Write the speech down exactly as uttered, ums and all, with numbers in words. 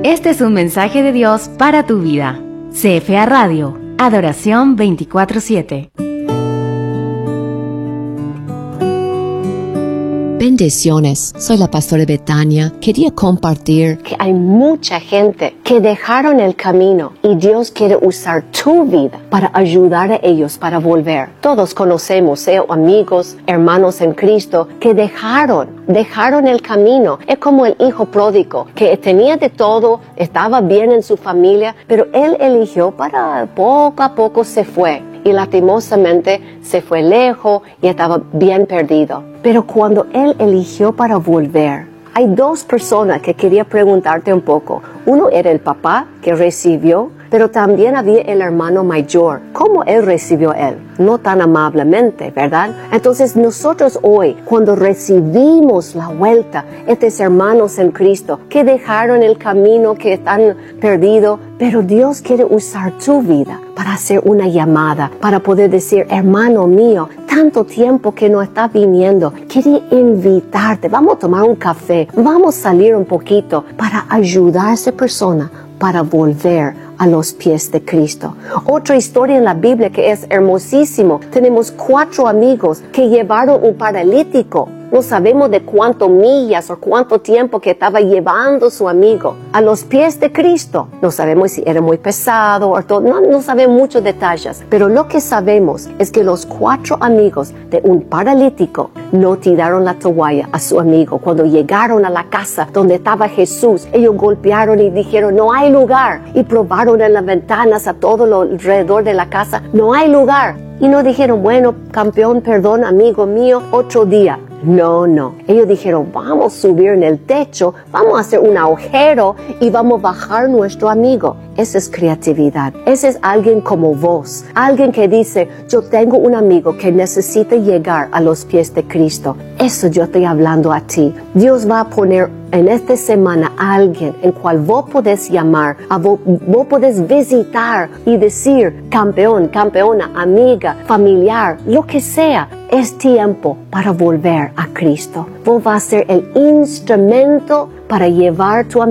Este es un mensaje de Dios para tu vida. C F A Radio, Adoración veinticuatro siete. Bendiciones, soy la pastora Betania. Quería compartir que hay mucha gente que dejaron el camino y Dios quiere usar tu vida para ayudar a ellos para volver. Todos conocemos eh, amigos, hermanos en Cristo que dejaron, dejaron el camino. Es como el hijo pródigo que tenía de todo, estaba bien en su familia, pero él eligió para poco a poco se fue. Y lastimosamente se fue lejos y estaba bien perdido. Pero cuando él eligió para volver, hay dos personas que quería preguntarte un poco. Uno era el papá que recibió, pero también había el hermano mayor. ¿Cómo él recibió a él? No tan amablemente, ¿verdad? Entonces nosotros hoy, cuando recibimos la vuelta, estos hermanos en Cristo, que dejaron el camino, que están perdidos, pero Dios quiere usar tu vida para hacer una llamada, para poder decir, hermano mío, tanto tiempo que no está viniendo, quería invitarte, vamos a tomar un café, vamos a salir un poquito para ayudar a esa persona para volver a los pies de Cristo. Otra historia en la Biblia que es hermosísimo. Tenemos cuatro amigos que llevaron un paralítico. No sabemos de cuánto millas o cuánto tiempo que estaba llevando su amigo a los pies de Cristo. No sabemos si era muy pesado o todo. No, no sabemos muchos detalles. Pero lo que sabemos es que los cuatro amigos de un paralítico no tiraron la toalla a su amigo. Cuando llegaron a la casa donde estaba Jesús, ellos golpearon y dijeron, no hay lugar. Y probaron en las ventanas a todo lo alrededor de la casa, no hay lugar. Y no dijeron, bueno, campeón, perdón, amigo mío, otro día. No, no. Ellos dijeron, vamos a subir en el techo, vamos a hacer un agujero y vamos a bajar nuestro amigo. Esa es creatividad. Ese es alguien como vos. Alguien que dice, yo tengo un amigo que necesita llegar a los pies de Cristo. Eso yo estoy hablando a ti. Dios va a poner en esta semana a alguien en cual vos podés llamar, a vos, vos podés visitar y decir, campeón, campeona, amiga, familiar, lo que sea. Es tiempo para volver a Cristo. Vos vas a ser el instrumento para llevar tu